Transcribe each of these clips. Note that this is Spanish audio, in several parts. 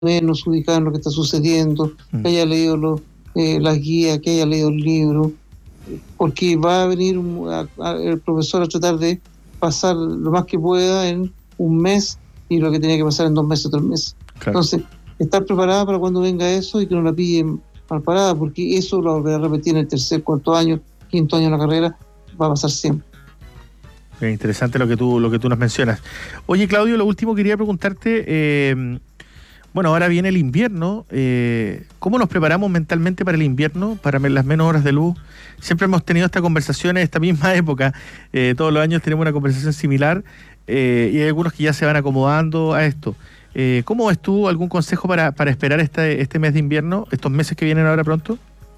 menos ubicado en lo que está sucediendo, que haya leído las guías, que haya leído el libro, porque va a venir el profesor a tratar de pasar lo más que pueda en un mes y lo que tenía que pasar en 2 meses o 3 meses. Claro. Entonces, estar preparada para cuando venga eso y que no la pillen mal parada, porque eso lo volverá a repetir en el tercer, cuarto año, quinto año de la carrera, va a pasar siempre. Es interesante lo que tú nos mencionas. Oye, Claudio, lo último quería preguntarte, bueno, ahora viene el invierno, ¿cómo nos preparamos mentalmente para el invierno, para las menos horas de luz? Siempre hemos tenido esta conversación en esta misma época, todos los años tenemos una conversación similar, y hay algunos que ya se van acomodando a esto. ¿Cómo ves tú algún consejo para esperar este mes de invierno, estos meses que vienen ahora pronto?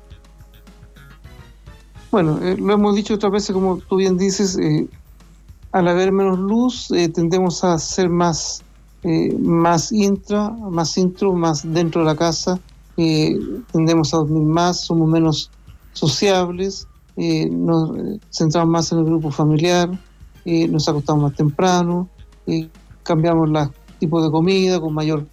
Bueno, lo hemos dicho otras veces, como tú bien dices, al haber menos luz tendemos a ser más intro, más dentro de la casa, tendemos a dormir más, somos menos sociables, nos centramos más en el grupo familiar, nos acostamos más temprano, cambiamos los tipos de comida con mayor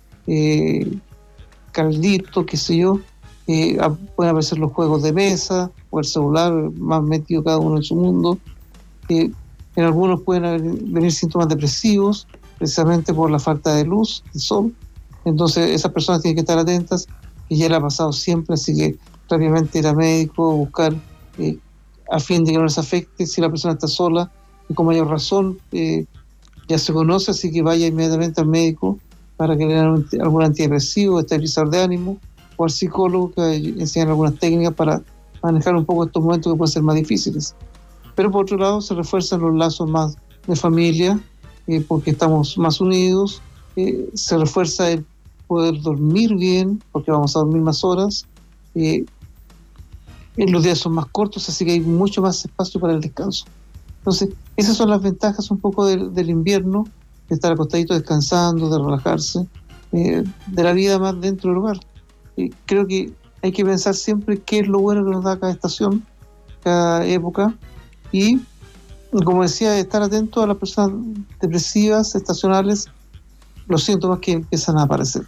caldito, qué sé yo, pueden aparecer los juegos de mesa o el celular, más metido cada uno en su mundo. En algunos pueden venir síntomas depresivos, precisamente por la falta de luz, de sol. Entonces esas personas tienen que estar atentas, que ya le ha pasado siempre, así que rápidamente ir a médico, buscar a fin de que no les afecte. Si la persona está sola y con mayor razón, ya se conoce, así que vaya inmediatamente al médico para que le den algún antidepresivo, estabilizador de ánimo, o al psicólogo que enseñan algunas técnicas para manejar un poco estos momentos que pueden ser más difíciles. Pero por otro lado se refuerzan los lazos más de familia, porque estamos más unidos, se refuerza el poder dormir bien, porque vamos a dormir más horas, los días son más cortos, así que hay mucho más espacio para el descanso. Entonces, esas son las ventajas un poco del invierno, de estar acostadito descansando, de relajarse, de la vida más dentro del hogar. Creo que hay que pensar siempre qué es lo bueno que nos da cada estación, cada época, y como decía, estar atento a las personas depresivas, estacionales, los síntomas que empiezan a aparecer.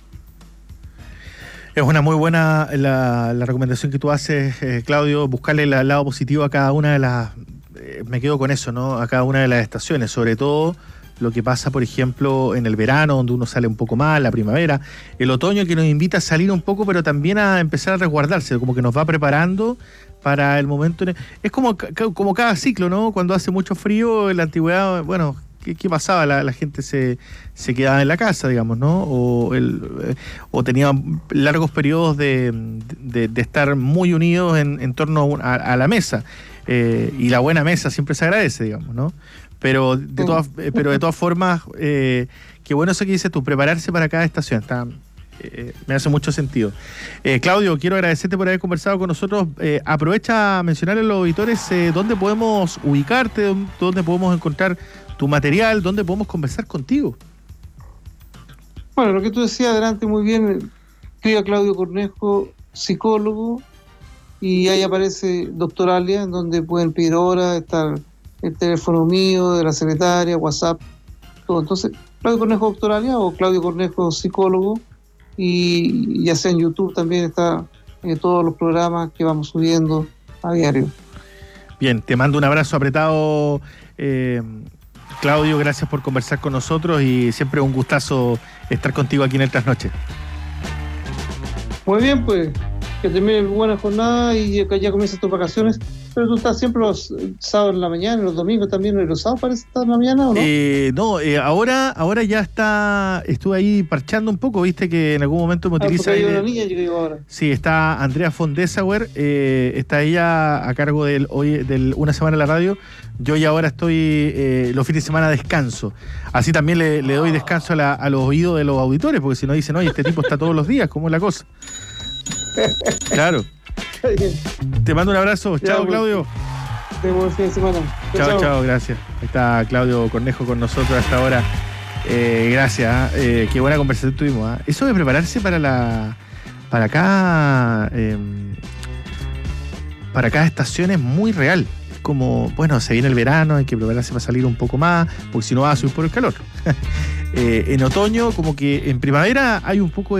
Es una muy buena la recomendación que tú haces, Claudio, buscarle el lado positivo a cada una de las... me quedo con eso, ¿no? A cada una de las estaciones, sobre todo lo que pasa, por ejemplo, en el verano, donde uno sale un poco más, la primavera, el otoño que nos invita a salir un poco, pero también a empezar a resguardarse, como que nos va preparando para el momento. Es como cada ciclo, ¿no? Cuando hace mucho frío, en la antigüedad, bueno, ¿qué pasaba? La gente se quedaba en la casa, digamos, ¿no? O tenía largos periodos de estar muy unidos en torno a la mesa. Y la buena mesa siempre se agradece, digamos, ¿no? Pero de todas formas, qué bueno eso que dices tú, prepararse para cada estación. Me hace mucho sentido. Claudio, quiero agradecerte por haber conversado con nosotros. Aprovecha a mencionar a los auditores dónde podemos ubicarte, dónde podemos encontrar tu material, dónde podemos conversar contigo. Bueno, lo que tú decías adelante muy bien, escribe a Claudio Cornejo, psicólogo, y ahí aparece Doctoralia, en donde pueden pedir horas, está el teléfono mío, de la secretaria, WhatsApp, todo. Entonces, Claudio Cornejo Doctoralia o Claudio Cornejo Psicólogo, y ya sea en YouTube también está todos los programas que vamos subiendo a diario. Bien, te mando un abrazo apretado, Claudio, gracias por conversar con nosotros y siempre un gustazo estar contigo aquí en el Trasnoche. Muy bien, pues, que termine buena jornada y que ya comienzan tus vacaciones. Pero tú estás siempre los sábados en la mañana, los domingos también, ¿y los sábados parece estar en la mañana o no? Ahora ya estuve ahí parchando un poco, viste que en algún momento me utiliza... Porque hay una niña, yo digo ahora. Sí, está Andrea von Dessauer, está ella a cargo del Una Semana en la Radio. Yo ya ahora estoy, los fines de semana descanso. Así también le doy descanso a los oídos de los auditores, porque si no dicen, oye, este tipo está todos los días, ¿cómo es la cosa? Claro. Te mando un abrazo. Chao, Claudio. Buen fin de semana. Chao, gracias. Ahí está Claudio Cornejo con nosotros hasta ahora. Gracias. Qué buena conversación tuvimos. Eso de prepararse para cada estación es muy real. Es como, bueno, se viene el verano, hay que prepararse para salir un poco más, porque si no va a subir por el calor. en otoño, como que en primavera hay un poco